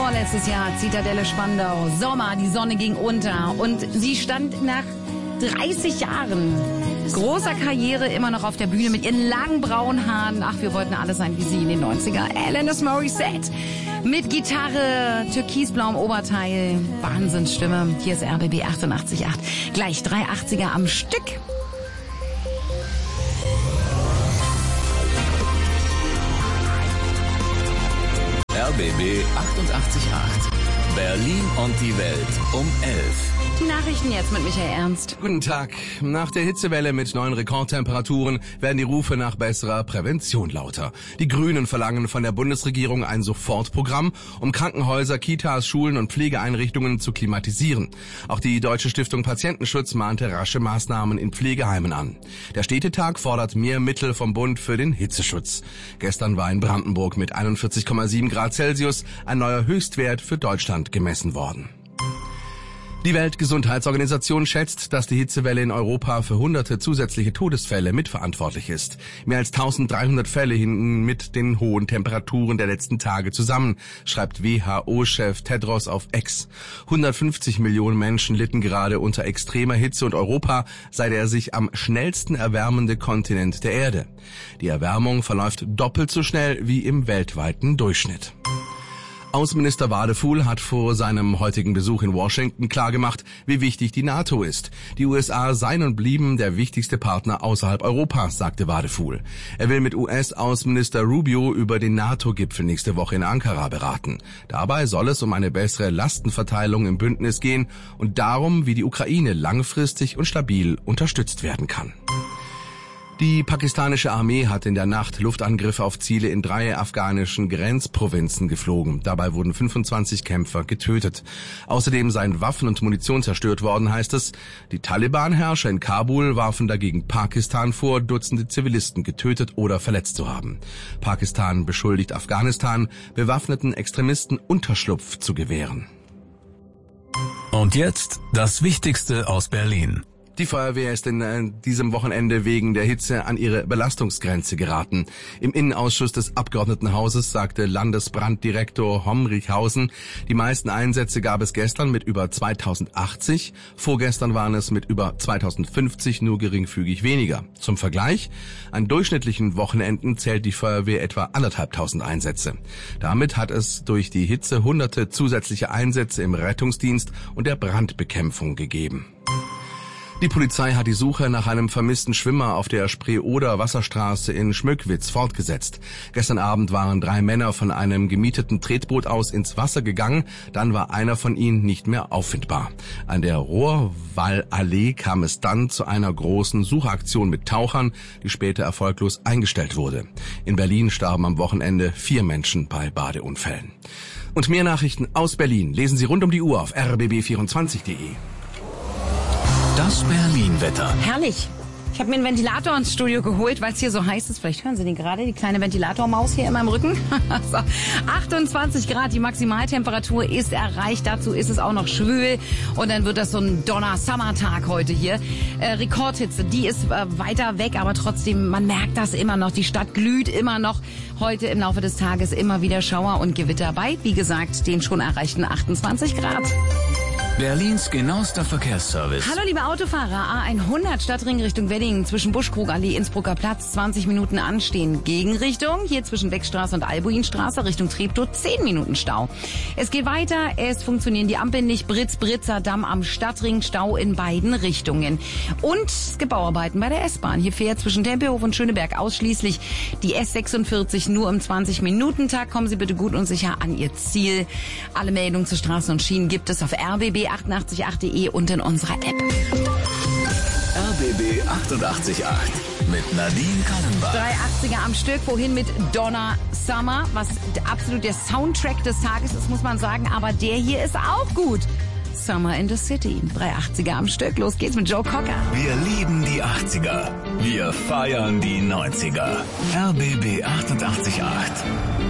vorletztes Jahr, Zitadelle Spandau, Sommer, die Sonne ging unter und sie stand nach 30 Jahren großer Karriere immer noch auf der Bühne mit ihren langen braunen Haaren. Ach, wir wollten alle sein wie sie in den 90er. Alanis Morissette mit Gitarre, türkisblauem Oberteil, Wahnsinnsstimme. Hier ist RBB 88.8. Gleich 380er am Stück. RBB 88.8. Berlin und die Welt um 11. Die Nachrichten jetzt mit Michael Ernst. Guten Tag. Nach der Hitzewelle mit neuen Rekordtemperaturen werden die Rufe nach besserer Prävention lauter. Die Grünen verlangen von der Bundesregierung ein Sofortprogramm, um Krankenhäuser, Kitas, Schulen und Pflegeeinrichtungen zu klimatisieren. Auch die Deutsche Stiftung Patientenschutz mahnte rasche Maßnahmen in Pflegeheimen an. Der Städtetag fordert mehr Mittel vom Bund für den Hitzeschutz. Gestern war in Brandenburg mit 41,7 Grad Celsius ein neuer Höchstwert für Deutschland gemessen worden. Die Weltgesundheitsorganisation schätzt, dass die Hitzewelle in Europa für hunderte zusätzliche Todesfälle mitverantwortlich ist. Mehr als 1300 Fälle hingen mit den hohen Temperaturen der letzten Tage zusammen, schreibt WHO-Chef Tedros auf X. 150 Millionen Menschen litten gerade unter extremer Hitze und Europa sei der sich am schnellsten erwärmende Kontinent der Erde. Die Erwärmung verläuft doppelt so schnell wie im weltweiten Durchschnitt. Außenminister Wadefuhl hat vor seinem heutigen Besuch in Washington klargemacht, wie wichtig die NATO ist. Die USA seien und blieben der wichtigste Partner außerhalb Europas, sagte Wadefuhl. Er will mit US-Außenminister Rubio über den NATO-Gipfel nächste Woche in Ankara beraten. Dabei soll es um eine bessere Lastenverteilung im Bündnis gehen und darum, wie die Ukraine langfristig und stabil unterstützt werden kann. Die pakistanische Armee hat in der Nacht Luftangriffe auf Ziele in 3 afghanischen Grenzprovinzen geflogen. Dabei wurden 25 Kämpfer getötet. Außerdem seien Waffen und Munition zerstört worden, heißt es. Die Taliban-Herrscher in Kabul warfen dagegen Pakistan vor, Dutzende Zivilisten getötet oder verletzt zu haben. Pakistan beschuldigt Afghanistan, bewaffneten Extremisten Unterschlupf zu gewähren. Und jetzt das Wichtigste aus Berlin. Die Feuerwehr ist in diesem Wochenende wegen der Hitze an ihre Belastungsgrenze geraten. Im Innenausschuss des Abgeordnetenhauses sagte Landesbranddirektor Homrichhausen, die meisten Einsätze gab es gestern mit über 2080, vorgestern waren es mit über 2050, nur geringfügig weniger. Zum Vergleich, an durchschnittlichen Wochenenden zählt die Feuerwehr etwa 1.500 Einsätze. Damit hat es durch die Hitze hunderte zusätzliche Einsätze im Rettungsdienst und der Brandbekämpfung gegeben. Die Polizei hat die Suche nach einem vermissten Schwimmer auf der Spree-Oder-Wasserstraße in Schmöckwitz fortgesetzt. Gestern Abend waren 3 Männer von einem gemieteten Tretboot aus ins Wasser gegangen, dann war einer von ihnen nicht mehr auffindbar. An der Rohrwallallee kam es dann zu einer großen Suchaktion mit Tauchern, die später erfolglos eingestellt wurde. In Berlin starben am Wochenende 4 Menschen bei Badeunfällen. Und mehr Nachrichten aus Berlin lesen Sie rund um die Uhr auf rbb24.de. Das Berlin-Wetter. Herrlich. Ich habe mir einen Ventilator ins Studio geholt, weil es hier so heiß ist. Vielleicht hören Sie den gerade, die kleine Ventilatormaus hier in meinem Rücken. So, 28 Grad, die Maximaltemperatur ist erreicht. Dazu ist es auch noch schwül. Und dann wird das so ein Donner-Summer-Tag heute hier. Rekordhitze, die ist weiter weg, aber trotzdem, man merkt das immer noch. Die Stadt glüht immer noch. Heute im Laufe des Tages immer wieder Schauer und Gewitter bei, wie gesagt, den schon erreichten 28 Grad. Berlins genauester Verkehrsservice. Hallo liebe Autofahrer, A100 Stadtring Richtung Wedding zwischen Buschkrugallee, Innsbrucker Platz 20 Minuten anstehen. Gegenrichtung, hier zwischen Beckstraße und Albuinstraße Richtung Treptow 10 Minuten Stau. Es geht weiter, es funktionieren die Ampeln nicht, Britzer Damm am Stadtring, Stau in beiden Richtungen. Und es gibt Bauarbeiten bei der S-Bahn. Hier fährt zwischen Tempelhof und Schöneberg ausschließlich die S46 nur im 20-Minuten-Takt. Kommen Sie bitte gut und sicher an Ihr Ziel. Alle Meldungen zu Straßen und Schienen gibt es auf rbb888.de und in unserer App. RBB 88.8 mit Nadine Kallenbach. 380er am Stück, wohin mit Donna Summer, was absolut der Soundtrack des Tages ist, muss man sagen, aber der hier ist auch gut. Summer in the City, 380er am Stück, los geht's mit Joe Cocker. Wir lieben die 80er, wir feiern die 90er. RBB 88.8.